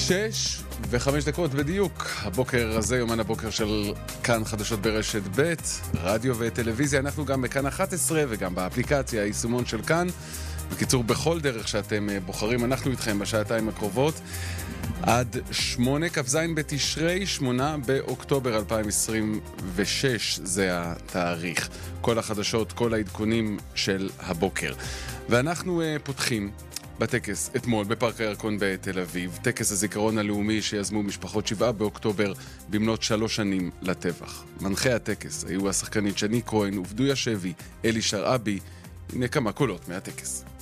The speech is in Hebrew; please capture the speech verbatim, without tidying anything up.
שש וחמש דקות בדיוק. הבוקר הזה, יומן הבוקר של כאן חדשות ברשת ב', רדיו וטלוויזיה. אנחנו גם בכאן אחת עשרה וגם באפליקציה, היישומון של כאן. בקיצור, בכל דרך שאתם בוחרים, אנחנו איתכם בשעתיים הקרובות. עד שמונה, כ"ז בתשרי, שמונה באוקטובר אלפיים עשרים ושש, זה התאריך. כל החדשות, כל העדכונים של הבוקר. ואנחנו uh, פותחים בטקס אתמול בפארק הירקון בתל אביב, טקס הזיכרון הלאומי שיזמו משפחות שבעה באוקטובר במנות שלוש שנים לטבח. מנחי הטקס היו השחקנית שני כהן ובדוי השבי אלי שרעבי. הנה כמה קולות מהטקס.